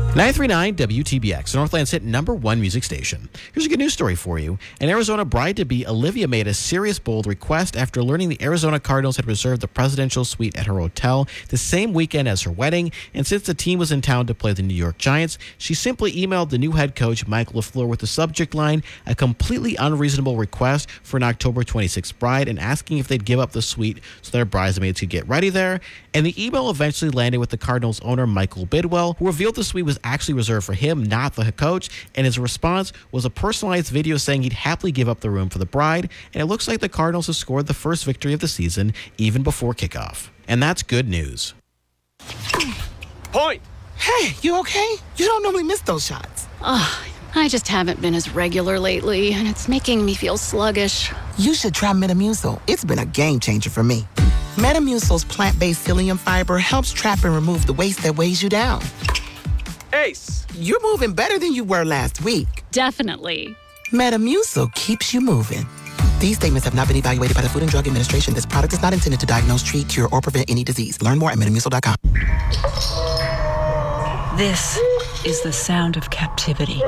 939 WTBX, Northland's hit #1 music station. Here's a good news story for you. An Arizona bride-to-be, Olivia, made a serious, bold request after learning the Arizona Cardinals had reserved the presidential suite at her hotel the same weekend as her wedding. And since the team was in town to play the New York Giants, she simply emailed the new head coach, Mike LaFleur, with the subject line, a completely unreasonable request for an October 26th bride, and asking if they'd give up the suite so their bridesmaids could get ready there. And the email eventually landed with the Cardinals owner, Michael Bidwell, who revealed the suite was actually reserved for him, not the coach, and his response was a personalized video saying he'd happily give up the room for the bride. And it looks like the Cardinals have scored the first victory of the season even before kickoff. And that's good news. Point! Hey, you okay? You don't normally miss those shots. I just haven't been as regular lately, and it's making me feel sluggish. You should try Metamucil. It's been a game changer for me. Metamucil's plant-based psyllium fiber helps trap and remove the waste that weighs you down. Ace! You're moving better than you were last week. Definitely. Metamucil keeps you moving. These statements have not been evaluated by the Food and Drug Administration. This product is not intended to diagnose, treat, cure, or prevent any disease. Learn more at Metamucil.com. This is the sound of captivity.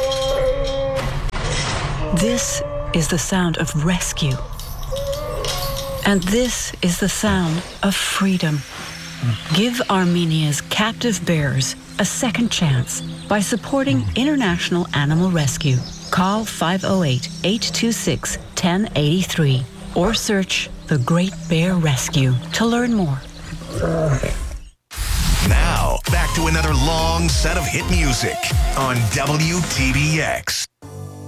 This is the sound of rescue. And this is the sound of freedom. Give Armenia's captive bears a second chance by supporting International Animal Rescue. Call 508-826-1083 or search The Great Bear Rescue to learn more. Now, back to another long set of hit music on WTBX.